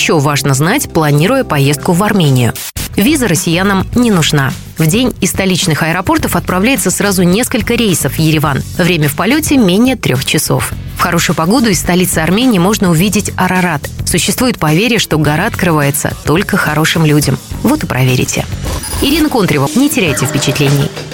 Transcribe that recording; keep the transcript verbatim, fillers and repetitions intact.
еще важно знать, планируя поездку в Армению? Виза россиянам не нужна. В день из столичных аэропортов отправляется сразу несколько рейсов в Ереван. Время в полете менее трех часов. В хорошую погоду из столицы Армении можно увидеть Арарат. Существует поверье, что гора открывается только хорошим людям. Вот и проверите. Ирина Контрева. Не теряйте впечатлений.